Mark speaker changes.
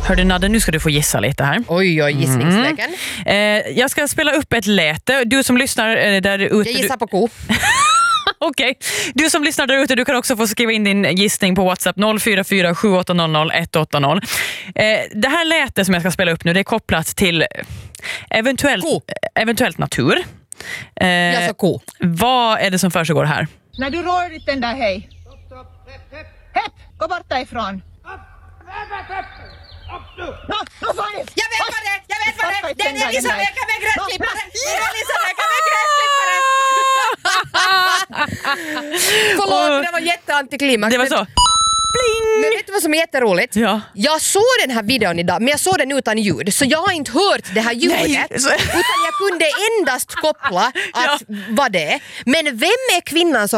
Speaker 1: Hörde Nadde, nu ska du få gissa lite här.
Speaker 2: Oj, gissningsleken.
Speaker 1: Jag ska spela upp ett läte. Du som lyssnar där ute...
Speaker 2: Jag gissar på ko.
Speaker 1: Okej. Du som lyssnar där ute, du kan också få skriva in din gissning på WhatsApp 044 7800 180. Det här lätet som jag ska spela upp nu, det är kopplat till eventuellt natur.
Speaker 2: Jag sa ko.
Speaker 1: Vad är det som försiggår här?
Speaker 3: När du rör dit den där, hej. Hepp, gå bort därifrån.
Speaker 2: Jag vet vad det! Det är Elisabeth med gräsklippare! Förlåt, det var jätteantiklimax.
Speaker 1: Det var så. Bling!
Speaker 2: Men vet du vad som är jätteroligt?
Speaker 1: Ja.
Speaker 2: Jag såg den här videon idag, men jag såg den utan ljud. Så jag har inte hört det här ljudet.
Speaker 1: Nej.
Speaker 2: Utan jag kunde endast koppla att vad det är. Men vem är kvinnan som